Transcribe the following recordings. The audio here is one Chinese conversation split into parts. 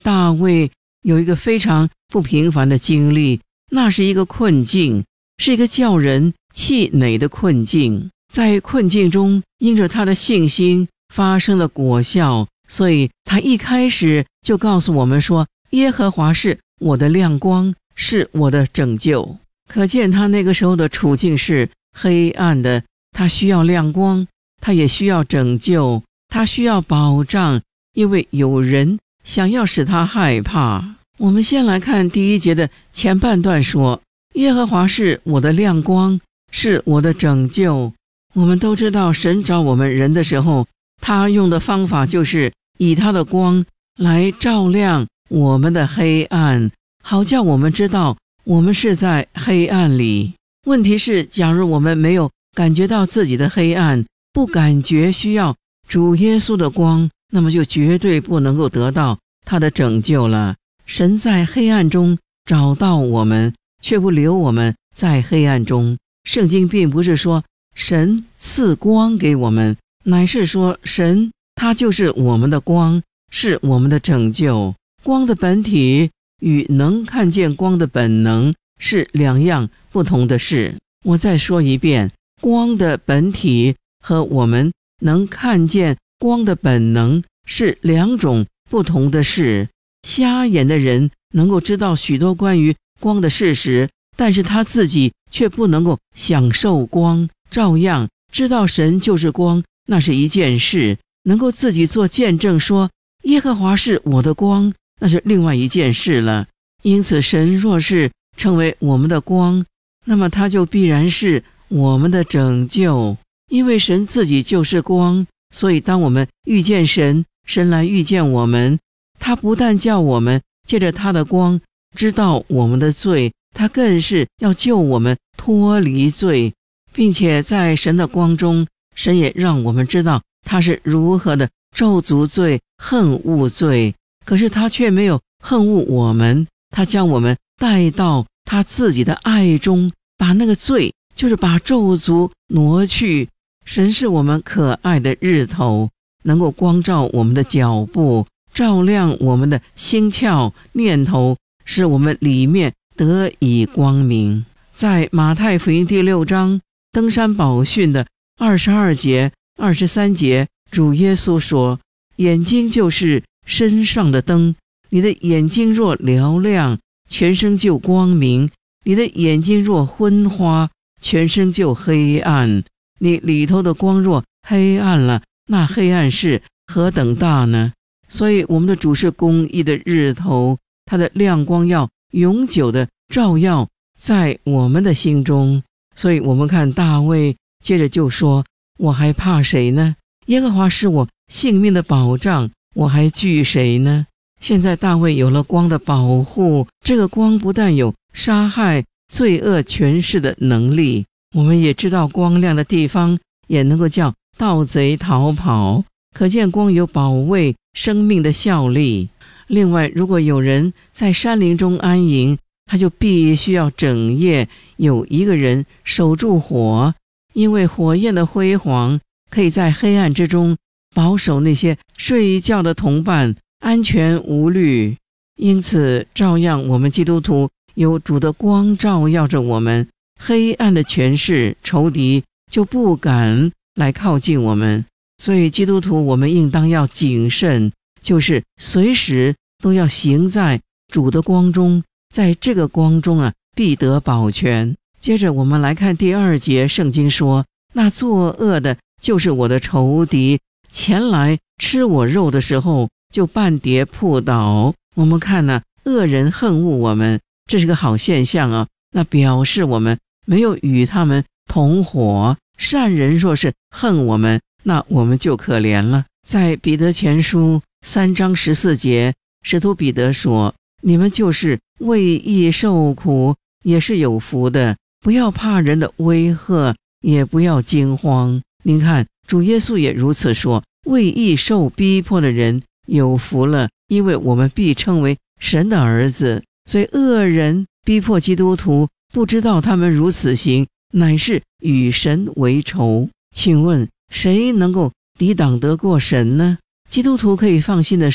大卫有一个非常不平凡的经历，那是一个困境，是一个叫人气馁的困境。在困境中，因着他的信心发生了果效，所以他一开始就告诉我们说，耶和华是我的亮光，是我的拯救。可见他那个时候的处境是黑暗的，他需要亮光，他也需要拯救，他需要保障，因为有人想要使他害怕。我们先来看第1节的前半段说，耶和华是我的亮光，是我的拯救。我们都知道神找我们人的时候，他用的方法就是以他的光来照亮我们的黑暗，好叫我们知道我们是在黑暗里。问题是，假如我们没有感觉到自己的黑暗，不感觉需要主耶稣的光，那么就绝对不能够得到他的拯救了。神在黑暗中找到我们，却不留我们在黑暗中。圣经并不是说神赐光给我们，乃是说神他就是我们的光，是我们的拯救。光的本体与能看见光的本能是两样不同的事。我再说一遍，光的本体和我们能看见光的本能是两种不同的事。瞎眼的人能够知道许多关于光的事实，但是他自己却不能够享受光。照样知道神就是光，那是一件事，能够自己做见证说耶和华是我的光，那是另外一件事了。因此神若是成为我们的光，那么他就必然是我们的拯救。因为神自己就是光，所以当我们遇见神，神来遇见我们，他不但叫我们借着他的光知道我们的罪，他更是要救我们脱离罪，并且在神的光中，神也让我们知道他是如何的咒诅罪、恨恶罪。可是他却没有恨恶我们，他将我们带到他自己的爱中，把那个罪，就是把咒诅挪去。神是我们可爱的日头，能够光照我们的脚步，照亮我们的心窍念头，使我们里面得以光明。在马太福音第6章登山宝训的22节、23节，主耶稣说，眼睛就是身上的灯，你的眼睛若嘹亮，全身就光明；你的眼睛若昏花，全身就黑暗。你里头的光若黑暗了，那黑暗是何等大呢？所以我们的主是公义的日头，他的亮光要永久的照耀在我们的心中。所以我们看大卫接着就说，我还怕谁呢？耶和华是我性命的保障，我还惧谁呢？现在大卫有了光的保护，这个光不但有杀害罪恶权势的能力，我们也知道光亮的地方也能够叫盗贼逃跑，可见光有保卫生命的效力。另外，如果有人在山林中安营，他就必须要整夜有一个人守住火，因为火焰的辉煌可以在黑暗之中保守那些睡觉的同伴安全无虑。因此照样我们基督徒有主的光照耀着我们，黑暗的权势仇敌就不敢来靠近我们。所以基督徒我们应当要谨慎，就是随时都要行在主的光中，在这个光中必得保全。接着我们来看第2节，圣经说，那作恶的就是我的仇敌，前来吃我肉的时候就半跌扑倒。我们看恶人恨恶我们，这是个好现象那表示我们没有与他们同伙。善人若是恨我们，那我们就可怜了。在彼得前书3章14节，使徒彼得说，你们就是为义受苦，也是有福的，不要怕人的威吓，也不要惊慌。您看主耶稣也如此说，为义受逼迫的人有福了，因为我们必称为神的儿子。所以恶人逼迫基督徒，不知道他们如此行，乃是与神为仇。请问谁能够抵挡得过神呢？基督徒可以放心地说，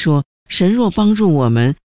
神若帮助我们，